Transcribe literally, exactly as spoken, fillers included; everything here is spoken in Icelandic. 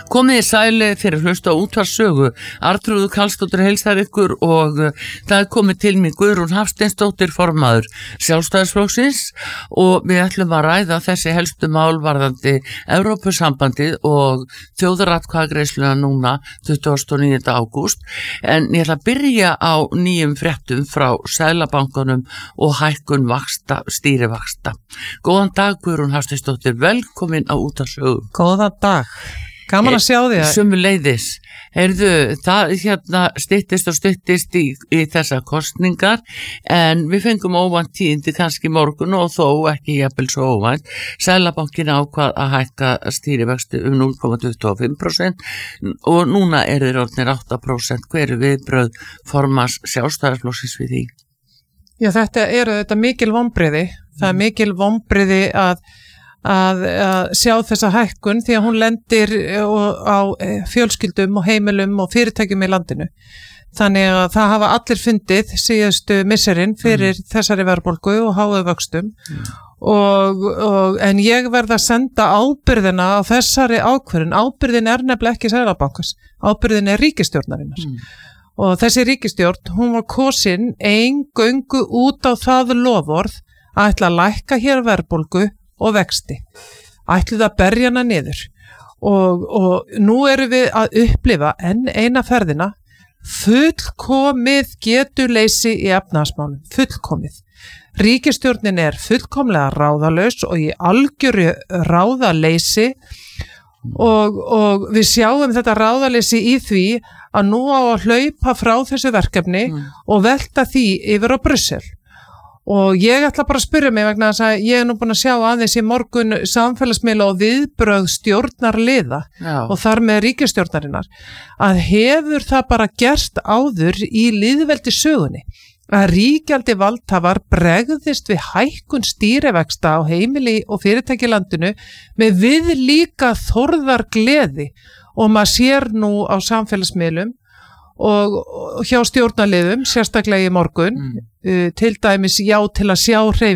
Komið í sæli fyrir hlusta útvarpssögu. Arnþrúður Karlsdóttir heilsar ykkur og uh, það er komið til mig Guðrún Hafsteinsdóttir formaður Sjálfstæðisflokksins og við ætlum að ræða þessi helstu mál varðandi Evrópusambandið og þjóðaratkvæðagreiðsluna núna tuttugasta og níunda ágúst. En ég ætla að byrja á nýjum fréttum frá Seðlabankanum og hækkun vaxta, stýrivaxta. Góðan dag Guðrún Hafsteinsdóttir, velkomin á útvarpssögu. Góðan dag. Gaman að sjá því að... Sömuleiðis. Heyrðu, það hérna styttist og styttist í, í þessa kostningar en við fengum óvænt tíðindi kannski morgun og þó ekki jafnvel svo óvænt. Seðlabankinn ákvað að hækka stýrivexti um núll komma tuttugu og fimm prósent og núna er þeir orðnir átta prósent. Hver er viðbrögð formanns Sjálfstæðisflokksins við því? Já, þetta eru þetta mikil vonbrigði. Það er mikil vonbrigði að Að, að sjá þessa hækkun því að hún lendir á fjölskyldum og heimilum og fyrirtækjum í landinu. Þannig að það hafa allir fundið síðustu misserinn fyrir mm. þessari verðbólgu og háu vöxtum mm. og, og, en ég verð að senda ábyrðina á þessari ákvörðun. Ábyrðin er nefnilega ekki Seðlabankans, ábyrðin er ríkisstjórnarinnar. Mm. Og þessi ríkisstjórn, hún var kosin eingöngu út á það loforð að ætla að lækka hér verðbólgu og vexti, ætluð að berja hana niður og, og nú erum við að upplifa enn eina ferðina fullkomið getuleysi í efnahagsmálum, fullkomið. Ríkisstjórnin er fullkomlega ráðalaus og í algjöru ráðaleysi og, og við sjáum þetta ráðaleysi í því að nú á að hlaupa frá þessu verkefni mm. og velta því yfir á Brussel. Og ég ætla bara að spyrja mig vegna þess að ég er nú búin að sjá aðeins í morgun samfélagsmiðla og viðbrögð stjórnarliða Já. Og þar með ríkisstjórnarinnar að hefur það bara gerst áður í lýðveldi sögunni að ríkjaldi valdhafar bregðist við hækkun stýrivexta á heimili og fyrirtæki í landinu með við líka þorðar gleði og maður sér nú á samfélagsmiðlum og hjá stjórnarliðum, sérstaklega í morgun, mm. uh, til dæmis já til að sjá hreyfingu